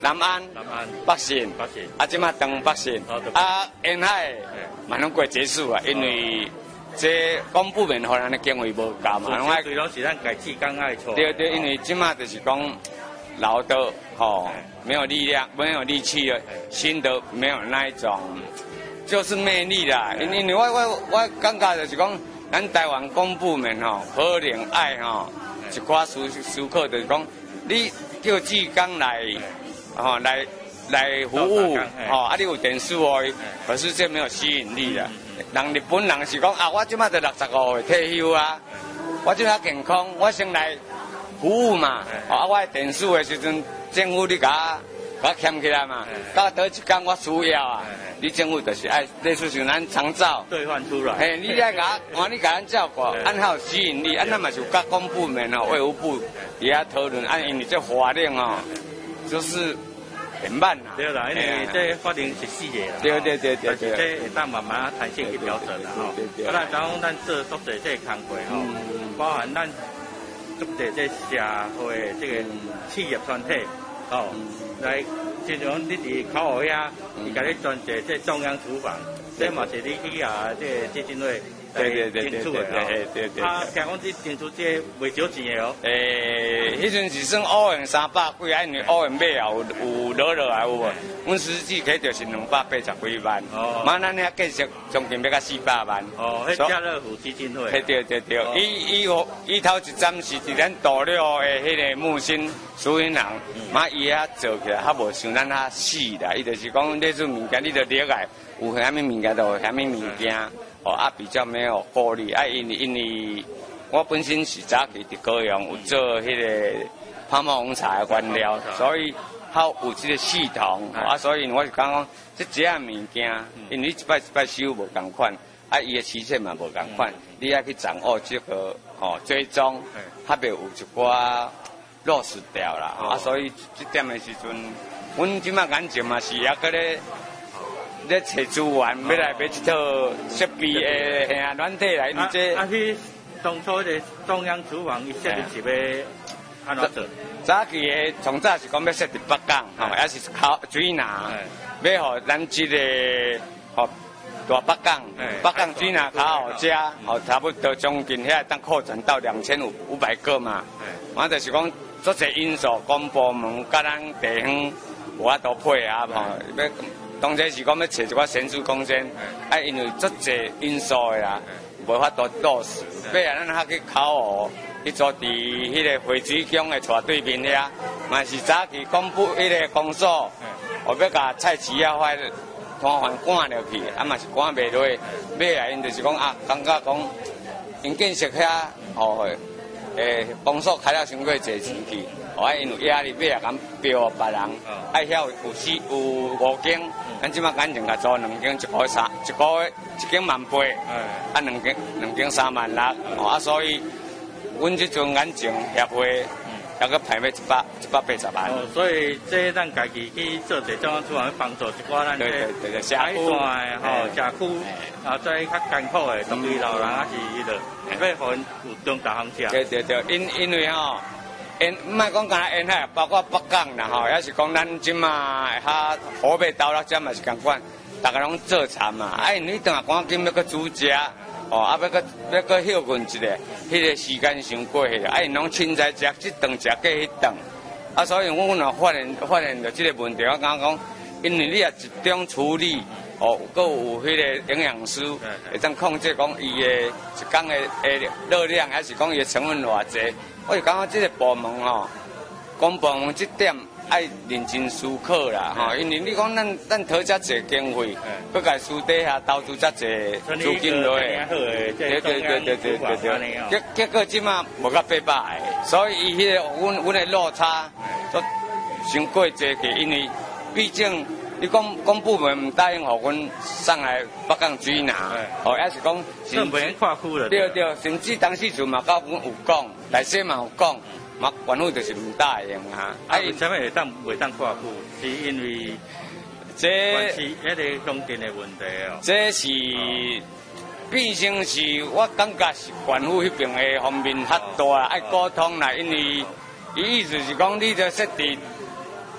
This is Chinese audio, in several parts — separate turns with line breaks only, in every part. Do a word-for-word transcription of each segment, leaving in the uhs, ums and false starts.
南安、
南安、
北信、
北信，
啊，即马东北信，啊，沿海嘛拢过结束啊，因为这公部门互咱的经费无够嘛，
拢爱对拢是咱家己刚爱错。
对对，因为即马就是讲老的吼，没有力量，没有力气了，新的没有那一种，就是魅力啦。因因为我我我感觉就是讲，咱台湾公部门吼，可能爱吼一寡思思考，就是讲你叫志刚来。哦，来来服务，哦，啊，你有电视哦，可是这没有吸引力啦。人日本人是讲啊，我即马才六十五岁退休啊，我即马健康，我先来服务嘛。哦，啊，我电视的时阵，政府你甲我甲牵起来嘛，到倒一天我需要啊，你政府就是爱类似像咱长照
兑换出来。
嘿，你来甲我，你甲咱照顾，按好吸引力，按那嘛就甲公部门哦，卫福部也要讨论，按因为这法令哦。就是很慢啦，
对啦，因为这法定是四个啦，
对对对对对，
但是这会当慢慢弹性去调整啦吼。啊，咱讲咱做足侪这工作吼，包含咱足侪这社会这个企业团体哦，来，就像你伫考学遐，伊甲你专接这中央厨房，这嘛是你去啊这基金会。对对对对对对对对。啊，听讲这订出这袂少钱的哦。诶，
迄阵是算乌元三百几，啊，因为乌元买也有有落落来有无？阮实际起就是两百八十几万。哦。嘛，咱遐计算将近要到四百万。哦，迄家乐福基金会。对对对，伊伊伊头一站是伫咱大寮的迄个木星苏云人，嘛伊遐做起来较无像咱遐死啦，伊就是讲你做物件，你着了解有虾米物件就有虾米物件。哦啊，比较没有顾虑啊，因为因为我本身是早期伫高雄有做迄个泡沫红茶的原料，所以较有即个系统啊，所以我是讲讲即几样物件，因为你一摆一摆收无共款，啊，伊的期限嘛无共款，你要去掌握这个哦追踪，较袂有一寡落实掉啦，啊，所以这点的时阵，阮即马眼睛嘛是也搁咧。咧找资源，要来买一套设备诶，吓啊，软体来，你这。啊，去当初个中央厨房，伊设定是要安怎做？早期诶，从早是讲要设伫北港，吼，也是靠水南，要互咱即个吼大北港，北港水南较好食，吼，差不多将近遐当扩展到两千五五百个嘛。我就是讲，足侪因素，公部门甲咱地方有法度配合，吼，要。当然是讲要找一寡显著空间，啊，因为足侪因素的啦，无法度落实。尾啊，咱还去考学，去做伫迄个惠水乡的斜对面遐，嘛是早期公布迄个公所，我要甲菜市啊发摊贩赶落去，啊嘛是赶袂落。尾啊，因就是讲啊，感觉讲因建设遐哦，诶，公所开了伤过侪钱去。哦，因为压力，尾啊，敢标别人，爱遐有有四有五间，咱即马眼睛甲租两间，一个三，一个月一间万八，啊两间两间三万六，哦啊，所以阮即阵眼睛协会，还阁排要一百一百八十万。哦，所以这咱家己去做者中央厨房帮助一寡咱这海线的吼社区，啊，再较艰苦的独居老人啊是迄落，要互因有中大行食。对对对，因因为吼。沿唔莫讲干沿海，包括北港啦吼，也是讲咱即马较河北岛啦，这嘛是共款，大家拢做田嘛。哎，你等下赶紧要去煮食，哦，啊要去要去休困一下，迄个时间伤过去了。哎，拢凊彩食，即顿食过迄顿。啊，所以我阮也发现发现着即个问题，我感觉讲，因为你也集中处理，哦，搁有迄个营养师会当控制讲伊的一工的诶热量，还是讲伊的成分偌济。我就感觉这个部门吼，公部门这点爱认真思考啦吼，因为你讲咱咱讨遮济经费，搁家私底下投资遮济资金落去，对对对对对对对，结结果即马无到八百个，所以伊迄个阮阮的落差都伤过济去，因为毕竟你讲公部门唔答应互阮上来北港水南，哦，也是讲政府跨区了，对对，甚至当时阵嘛，甲阮有讲。内底嘛有讲，嘛政府就是唔答应啊。啊，为什么会当袂当跨区？是因为这是迄个乡镇的问题哦。这是变成是我感觉是政府迄边的方面较大，爱沟通啦。因为伊意思是讲，你着设置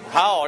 好。